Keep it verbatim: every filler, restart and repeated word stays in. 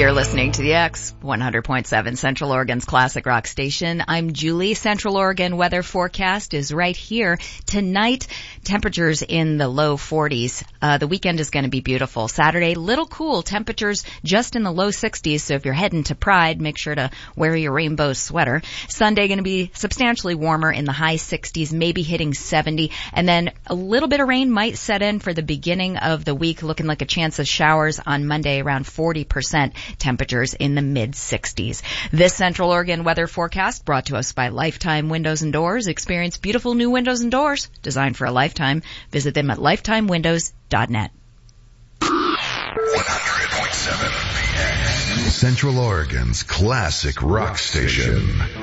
You're listening to the X, one hundred point seven Central Oregon's classic rock station. I'm Julie. Central Oregon weather forecast is right here. Tonight, temperatures in the low forties. Uh, the weekend is going to be beautiful. Saturday, little cool. Temperatures just in the low sixties. So if you're heading to Pride, make sure to wear your rainbow sweater. Sunday going to be substantially warmer in the high sixties, maybe hitting seventy. And then a little bit of rain might set in for the beginning of the week, looking like a chance of showers on Monday around forty percent. Temperatures in the mid sixties. This Central Oregon weather forecast brought to us by Lifetime Windows and Doors. Experience beautiful new windows and doors designed for a lifetime. Visit them at lifetime windows dot net. one hundred point seven Central Oregon's classic rock station.